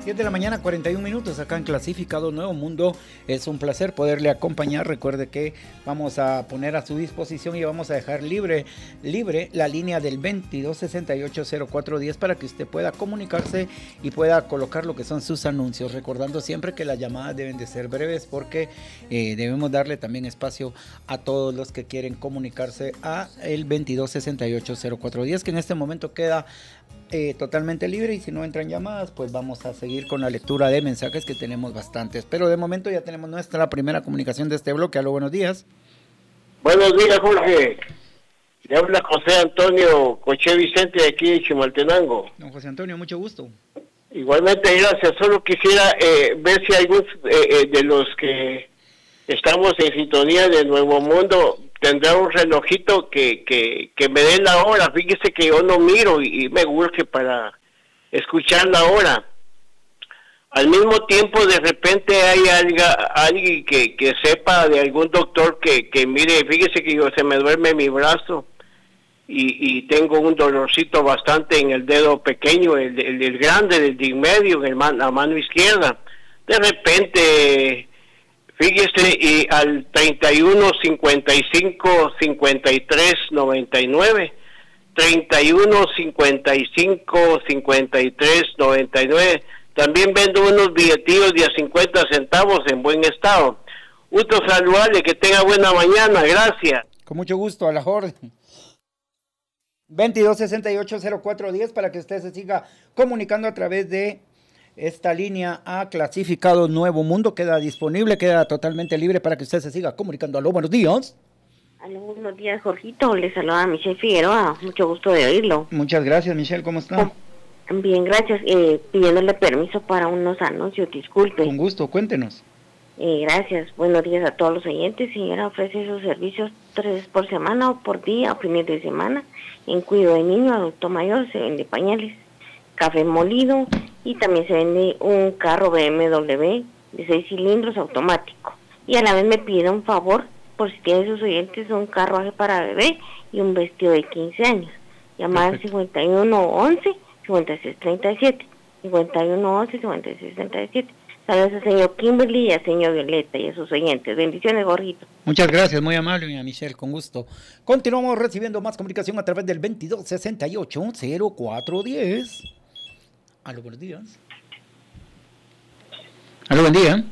10 de la mañana, 41 minutos, acá en Clasificado Nuevo Mundo. Es un placer poderle acompañar. Recuerde que vamos a poner a su disposición y vamos a dejar libre la línea del 2268-0410 para que usted pueda comunicarse y pueda colocar lo que son sus anuncios. Recordando siempre que las llamadas deben de ser breves porque debemos darle también espacio a todos los que quieren comunicarse a el 2268-0410, que en este momento queda totalmente libre, y si no entran llamadas, pues vamos a seguir con la lectura de mensajes, que tenemos bastantes. Pero de momento ya tenemos nuestra primera comunicación de este bloque. Aló, buenos días. Buenos días, Jorge. Le habla José Antonio Coche Vicente de aquí de Chimaltenango. Don José Antonio, mucho gusto. Igualmente, gracias. Solo quisiera ver si algún de los que estamos en sintonía de Nuevo Mundo tendrá un relojito que me dé la hora. Fíjese que yo no miro y me urge para escuchar la hora. Al mismo tiempo, de repente hay alguien que sepa de algún doctor que mire, fíjese que yo se me duerme mi brazo y tengo un dolorcito bastante en el dedo pequeño, el grande, el de en medio, en la mano izquierda. De repente, fíjese, y al 31 55 53 99, 31 55 53 99. También vendo unos billetillos de a 50 centavos en buen estado. Gusto saludarle, que tenga buena mañana, gracias. Con mucho gusto, a la orden. 2268-0410 para que usted se siga comunicando a través de esta línea a Clasificado Nuevo Mundo. Queda disponible, queda totalmente libre para que usted se siga comunicando. Aló, buenos días. Aló, buenos días, Jorgito. Le saluda a Michelle Figueroa. Mucho gusto de oírlo. Muchas gracias, Michelle. ¿Cómo está? Bien, gracias. Pidiéndole permiso para unos anuncios, disculpe. Con gusto, cuéntenos. Gracias. Buenos días a todos los oyentes. Señora, ofrece sus servicios 3 por semana o por día o fines de semana. En cuidado de niño, adulto mayor, se vende pañales, café molido y también se vende un carro BMW de 6 cilindros automático. Y a la vez me pide un favor, por si tiene sus oyentes, un carruaje para bebé y un vestido de 15 años. Llamada 5111 5637, 5111 5637. Saludos al señor Kimberly y al señor Violeta y a sus oyentes. Bendiciones, Jorgito. Muchas gracias, muy amable, doña Michelle, con gusto. Continuamos recibiendo más comunicación a través del 2268-0410. Aló, buenos días. Aló, buen día.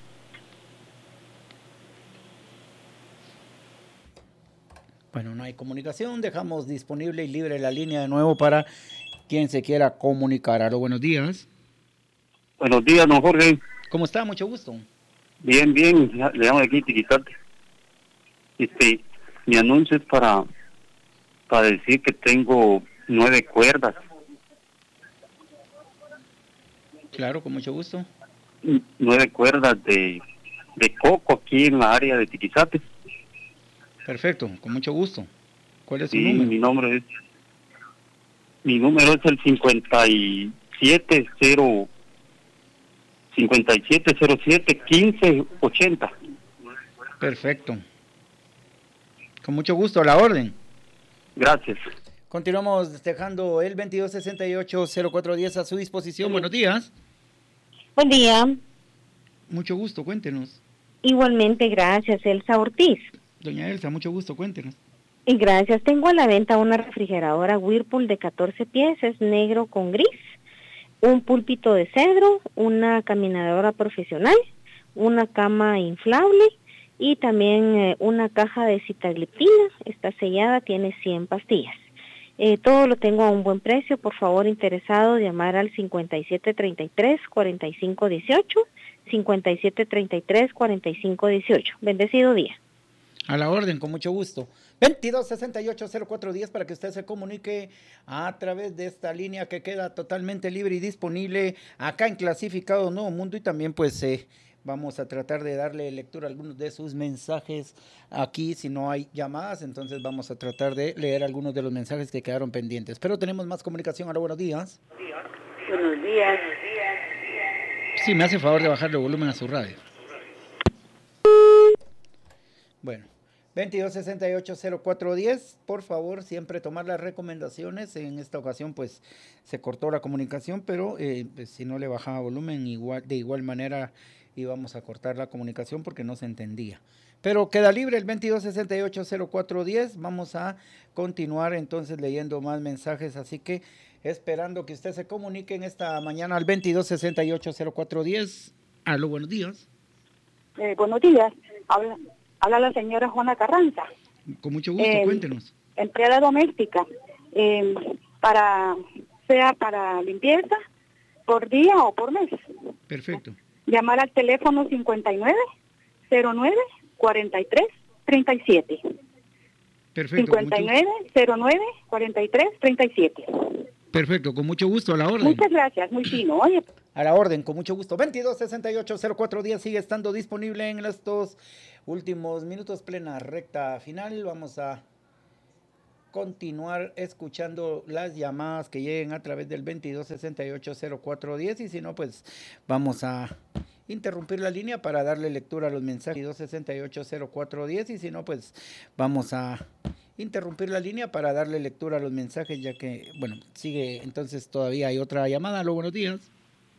Bueno, no hay comunicación, dejamos disponible y libre la línea de nuevo para quien se quiera comunicar. Aló, buenos días. Buenos días, don Jorge. ¿Cómo está? Mucho gusto. Bien, le llamo de aquí, Tiquitate. Mi anuncio es para decir que tengo 9 cuerdas. Claro, con mucho gusto. 9 cuerdas de coco aquí en la área de Tiquizate. Perfecto, con mucho gusto. ¿Cuál es su número? Mi número es el 5707-1580. Perfecto. Con mucho gusto, a la orden. Gracias. Continuamos dejando el 2268-0410 a su disposición. Buenos días. Buen día. Mucho gusto, cuéntenos. Igualmente, gracias, Elsa Ortiz. Doña Elsa, mucho gusto, cuéntenos. Y gracias. Tengo a la venta una refrigeradora Whirlpool de 14 pies, es negro con gris, un púlpito de cedro, una caminadora profesional, una cama inflable y también una caja de sitagliptina. Está sellada, tiene 100 pastillas. Todo lo tengo a un buen precio. Por favor, interesado, llamar al 5733-4518, 5733-4518. Bendecido día. A la orden, con mucho gusto. 2268-0410 para que usted se comunique a través de esta línea que queda totalmente libre y disponible acá en Clasificado Nuevo Mundo, y también pues vamos a tratar de darle lectura a algunos de sus mensajes aquí. Si no hay llamadas, entonces vamos a tratar de leer algunos de los mensajes que quedaron pendientes. Pero tenemos más comunicación. Ahora, buenos días. Buenos días. Sí, me hace favor de bajarle el volumen a su radio. Bueno, 2268-0410. Por favor, siempre tomar las recomendaciones. En esta ocasión, pues, se cortó la comunicación, pero pues, si no le bajaba volumen, de igual manera íbamos a cortar la comunicación porque no se entendía. Pero queda libre el 2268-0410. Vamos a continuar entonces leyendo más mensajes, así que esperando que usted se comunique en esta mañana al 2268-0410. Aló, buenos días. Buenos días. Habla la señora Juana Carranza. Con mucho gusto, cuéntenos. Empleada doméstica, sea para limpieza, por día o por mes. Perfecto. Llamar al teléfono 5909-4337. Perfecto. 5909-4337. Perfecto, con mucho gusto, a la orden. Muchas gracias, muy fino. Oye. A la orden, con mucho gusto. 2268-0410 sigue estando disponible en estos últimos minutos, plena recta final. Vamos a continuar escuchando las llamadas que lleguen a través del 2268-0410 y si no, pues vamos a interrumpir la línea para darle lectura a los mensajes. 2268-0410 y si no, pues vamos a interrumpir la línea para darle lectura a los mensajes, ya que, bueno, sigue, entonces todavía hay otra llamada. Aló, buenos días.